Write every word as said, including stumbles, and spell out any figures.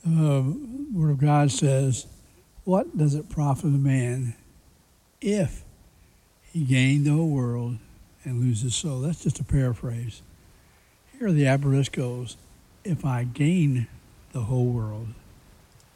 The Word of God says, what does it profit a man if he gained the whole world and lose his soul? That's just a paraphrase. Here the aorist goes, if I gain the whole world